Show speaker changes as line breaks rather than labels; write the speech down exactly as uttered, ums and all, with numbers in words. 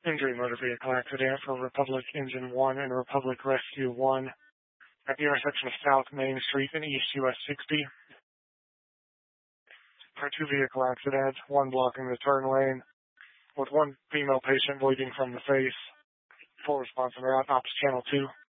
Injury motor vehicle accident for Republic Engine one and Republic Rescue one at the intersection of South Main Street and East U S sixty. For two vehicle accidents, one blocking the turn lane, with one female patient bleeding from the face. Full response on route, Ops Channel two.